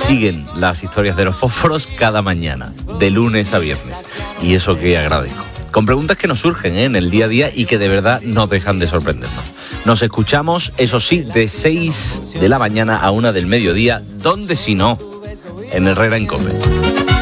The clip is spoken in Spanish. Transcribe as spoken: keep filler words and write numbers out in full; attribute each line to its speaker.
Speaker 1: siguen las historias de los fósforos cada mañana, de lunes a viernes. Y eso que agradezco. Con preguntas que nos surgen ¿eh? en el día a día y que de verdad no dejan de sorprendernos. Nos escuchamos, eso sí, de seis de la mañana a una del mediodía, ¿dónde si no? En Herrera en Cope.